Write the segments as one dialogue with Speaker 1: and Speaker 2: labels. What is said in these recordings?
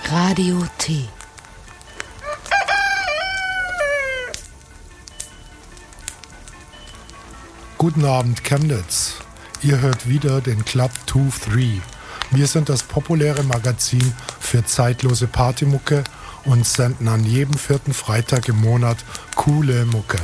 Speaker 1: Radio T.
Speaker 2: Guten Abend, Chemnitz. Ihr hört wieder den Club 23. Wir sind das populäre Magazin für zeitlose Partymucke und senden an jedem 4. Freitag im Monat coole Mucke.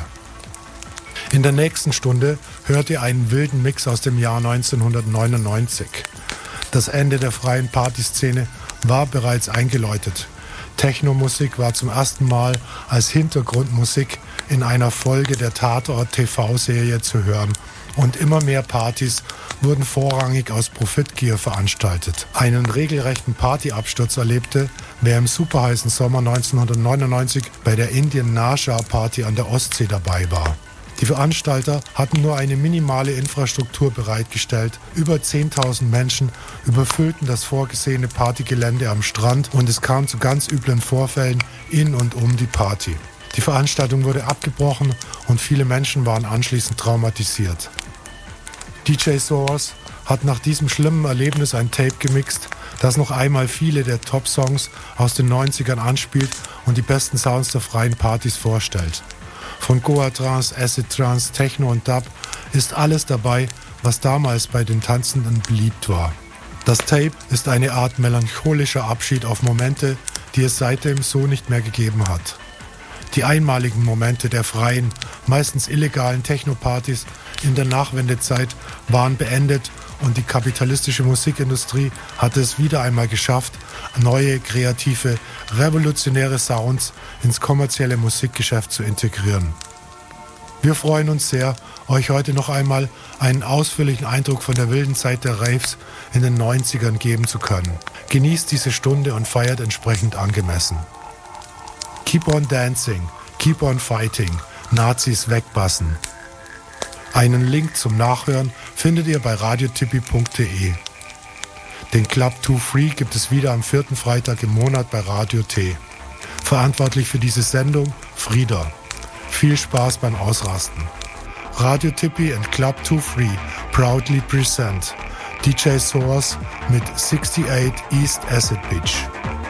Speaker 2: In der nächsten Stunde hört ihr einen wilden Mix aus dem Jahr 1999. Das Ende der freien Partyszene war bereits eingeläutet. Technomusik war zum ersten Mal als Hintergrundmusik in einer Folge der Tatort-TV-Serie zu hören und immer mehr Partys wurden vorrangig aus Profitgier veranstaltet. Einen regelrechten Partyabsturz erlebte, wer im superheißen Sommer 1999 bei der Indian Nasha Party an der Ostsee dabei war. Die Veranstalter hatten nur eine minimale Infrastruktur bereitgestellt. Über 10.000 Menschen überfüllten das vorgesehene Partygelände am Strand und es kam zu ganz üblen Vorfällen in und um die Party. Die Veranstaltung wurde abgebrochen und viele Menschen waren anschließend traumatisiert. DJ Source hat nach diesem schlimmen Erlebnis ein Tape gemixt, das noch einmal viele der Top-Songs aus den 90ern anspielt und die besten Sounds der freien Partys vorstellt. Von Goa Trance, Acid Trance, Techno und Dub ist alles dabei, was damals bei den Tanzenden beliebt war. Das Tape ist eine Art melancholischer Abschied auf Momente, die es seitdem so nicht mehr gegeben hat. Die einmaligen Momente der freien, meistens illegalen Techno-Partys in der Nachwendezeit waren beendet und die kapitalistische Musikindustrie hatte es wieder einmal geschafft, neue, kreative, revolutionäre Sounds ins kommerzielle Musikgeschäft zu integrieren. Wir freuen uns sehr, euch heute noch einmal einen ausführlichen Eindruck von der wilden Zeit der Raves in den 90ern geben zu können. Genießt diese Stunde und feiert entsprechend angemessen. Keep on dancing, keep on fighting, Nazis wegbassen. Einen Link zum Nachhören findet ihr bei radiotippi.de. Den Club 23 gibt es wieder am 4. Freitag im Monat bei Radio T. Verantwortlich für diese Sendung Frieda. Viel Spaß beim Ausrasten. Radio Tippi and Club 23 proudly present DJ Source mit 68 East Acid Beach.